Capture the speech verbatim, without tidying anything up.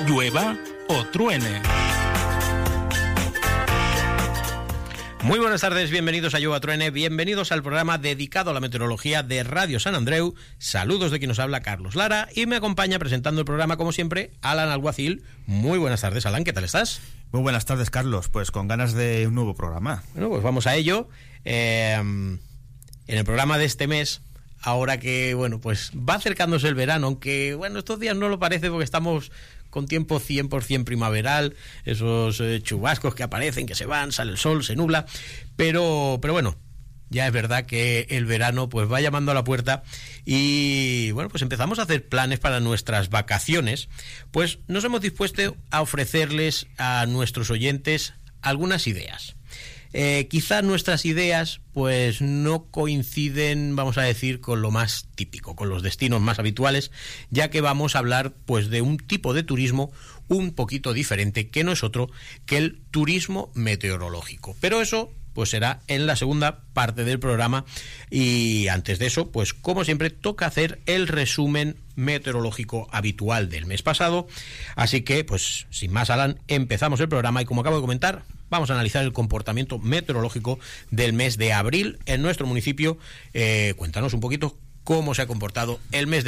llueva o truene. Muy buenas tardes, bienvenidos a Llueva o Truene, bienvenidos al programa dedicado a la meteorología de Radio Sant Andreu. Saludos de quien nos habla, Carlos Lara, y me acompaña presentando el programa, como siempre, Alan Alguacil. Muy buenas tardes, Alan, ¿qué tal estás? Muy buenas tardes, Carlos, pues con ganas de un nuevo programa. Bueno, pues vamos a ello. Eh, en el programa de este mes, ahora que, bueno, pues va acercándose el verano, aunque, bueno, estos días no lo parece porque estamos con tiempo cien por ciento primaveral, esos eh, chubascos que aparecen, que se van, sale el sol, se nubla, pero, pero bueno, ya es verdad que el verano pues va llamando a la puerta y bueno, pues empezamos a hacer planes para nuestras vacaciones. Pues nos hemos dispuesto a ofrecerles a nuestros oyentes algunas ideas. Eh, quizás nuestras ideas pues no coinciden, vamos a decir, con lo más típico, con los destinos más habituales, ya que vamos a hablar pues de un tipo de turismo un poquito diferente, que no es otro que el turismo meteorológico. Pero eso pues será en la segunda parte del programa, y antes de eso, pues como siempre, toca hacer el resumen meteorológico habitual del mes pasado. Así que, pues sin más, Alan, empezamos el programa y, como acabo de comentar, vamos a analizar el comportamiento meteorológico del mes de abril en nuestro municipio. Eh, cuéntanos un poquito cómo se ha comportado el mes de